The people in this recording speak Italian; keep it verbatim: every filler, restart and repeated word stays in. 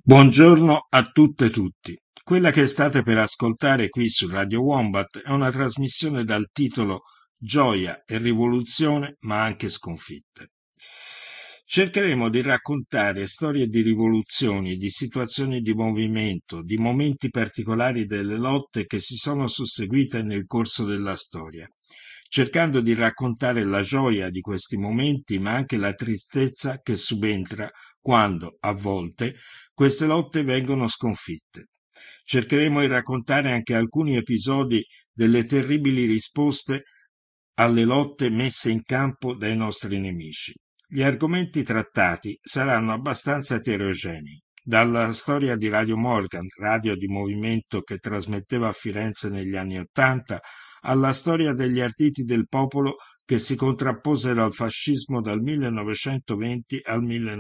Buongiorno a tutte e tutti. Quella che state per ascoltare qui su Radio Wombat è una trasmissione dal titolo Gioia e rivoluzione, ma anche sconfitte. Cercheremo di raccontare storie di rivoluzioni, di situazioni di movimento, di momenti particolari delle lotte che si sono susseguite nel corso della storia, cercando di raccontare la gioia di questi momenti, ma anche la tristezza che subentra quando, a volte, queste lotte vengono sconfitte. Cercheremo di raccontare anche alcuni episodi delle terribili risposte alle lotte messe in campo dai nostri nemici. Gli argomenti trattati saranno abbastanza eterogenei, dalla storia di Radio Morgan, radio di movimento che trasmetteva a Firenze negli anni Ottanta, alla storia degli arditi del popolo che si contrapposero al fascismo dal millenovecentoventi al millenovecentottantatré.